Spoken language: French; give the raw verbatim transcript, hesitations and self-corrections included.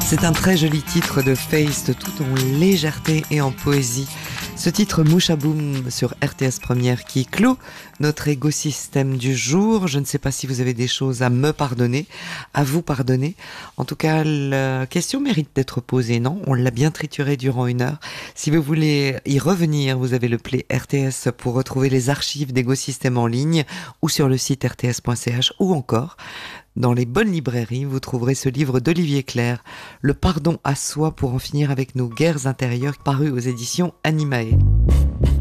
C'est un très joli titre de Feist, tout en légèreté et en poésie. Ce titre Mouchaboum sur R T S Première qui clôt notre écosystème du jour. Je ne sais pas si vous avez des choses à me pardonner, à vous pardonner. En tout cas, la question mérite d'être posée, non? On l'a bien trituré durant une heure. Si vous voulez y revenir, vous avez le Play R T S pour retrouver les archives d'écosystème en ligne ou sur le site r t s point c h ou encore dans les bonnes librairies, vous trouverez ce livre d'Olivier Clerc, Le pardon à soi pour en finir avec nos guerres intérieures, paru aux éditions Animae.